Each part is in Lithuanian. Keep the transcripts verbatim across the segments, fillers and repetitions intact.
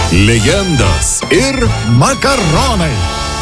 Legendos ir makaronai.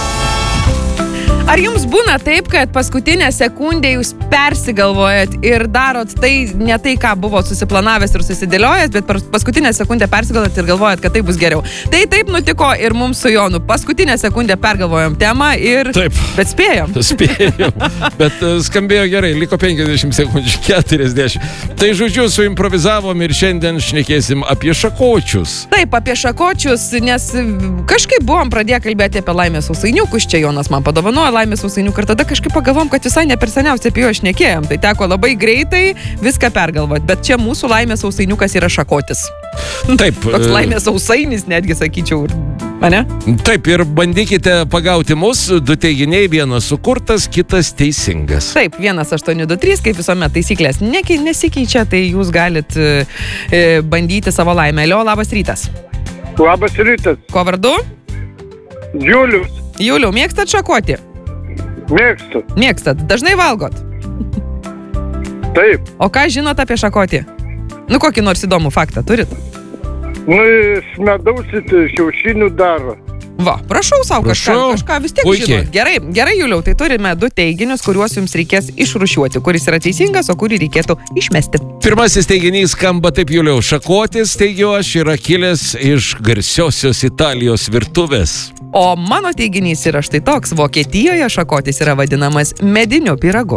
Ar jums būna taip, kad paskutinę sekundę jūs persigalvojat ir darot tai, ne tai, ką buvo susiplanavęs ir susidėliojęs, bet paskutinę sekundę persigalvojat ir galvojat, kad tai bus geriau. Tai taip nutiko ir mums su Jonu. Paskutinę sekundę pergalvojom temą ir... Taip. Bet spėjom. Spėjom. Bet uh, skambėjo gerai, liko penkiasdešimt sekundžių, keturiasdešimt. Tai žodžiu, suimprovizavom ir šiandien šnekėsim apie šakočius. Taip, apie šakočius, nes kažkaip buvom pradėję kalbėti apie laimės sausainiukus, čia Jonas man padovanojo laimės sausainiuką ir tada kažkaip pagalvom, kad visai ne per seniausiai apie jo šnekėjom. Tai teko labai greitai viską pergalvoti, bet čia mūsų laimės sausainiukas yra šakotis. Taip. Toks laimės sausainis netgi, sakyčiau, ane? Taip, ir bandykite pagauti mus, du teiginiai, vienas sukurtas, kitas teisingas. Taip, vienas aštuoni du trys, kaip visuomet taisyklės neki, nesikeičia, tai jūs galit e, bandyti savo laimę. Alio, labas rytas. Labas rytas. Ko vardu? Julius. Juliau, mėgstat šakoti? Mėgstu. Mėgstat. Dažnai valgot? Taip. O ką žinot apie šakotį? Nu, kokį nors įdomų faktą turit? Nu, iš medaus kiaušinių daro. Va, prašau savo kažką, Prašau. kažką vis tiek Puikiai. žinot. Gerai, gerai, Juliau, tai turime du teiginius, kuriuos jums reikės išrūšiuoti, kuris yra teisingas, o kurį reikėtų išmesti. Pirmasis teiginys skamba taip, Juliau. Šakotis, teigiu aš, yra kilęs iš garsiosios Italijos virtuvės. O mano teiginys yra štai toks. Vokietijoje šakotis yra vadinamas mediniu pyragu.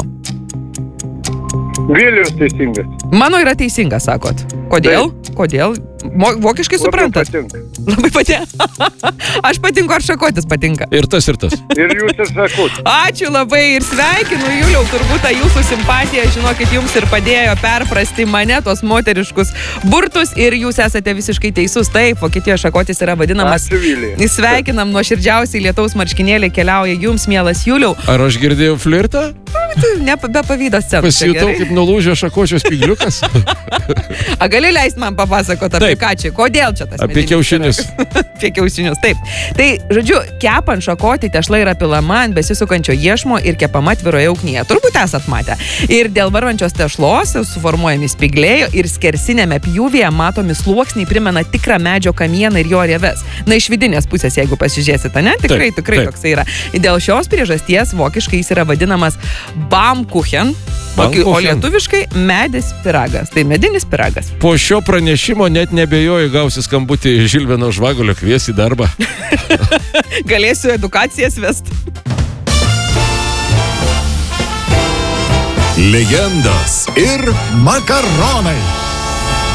Vilius teisingas. Mano yra teisingas, sakot. Kodėl? Kodėl? Mo, vokiškai suprantat? Labai patinka. Aš patinku, ar šakotis patinka. Ir tas, ir tas. Ir jūs ir sakot. Ačiū labai ir sveikinu, Juliau, turbūt tą jūsų simpatiją, žinokit, jums ir padėjo perprasti mane, tos moteriškus burtus ir jūs esate visiškai teisus. Taip, Vokietijoje šakotis yra vadinamas. Ačiū, Vilija. Sveikinam nuoširdžiausiai, lietaus marškinėliai keliauja jums, mielas Juliau. Ar aš girdėjau flirtą? Ne, be pavydo scenos. Pasijutau kaip nulūžę šakočio spygliukas. A gali leisti man papasakoti apie Taip. ką čia? Kodėl čia tas? Apie medinis kiaušinius. pyragas? Apie kiaušinius, taip. Tai, žodžiu, kepant šakotį tešla yra pilama ant besisukančio iešmo ir kepama atviroje ugnyje. Turbūt esat matę. Ir dėl varvančios tešlos suformuojami spygliai ir skersinėme pjūvyje matomi sluoksniai primena tikrą medžio kamieną ir jo rieves. Na, iš vidinės pusės, jeigu pasižiūrėsite, ne? Tikrai, Taip, tikrai taip. toksai yra. Dėl šios priežasties vokiškai jis yra vadinamas Baumkuchen, o Baumkuchen. lietuviškai medis pyragas. Tai medinis pyragas. Po šio pranešimo net nebejoju gausi skambutį Žilvino Žvagulio kvies į darbą. Galėsiu edukacijas vest. Legendos ir makaronai.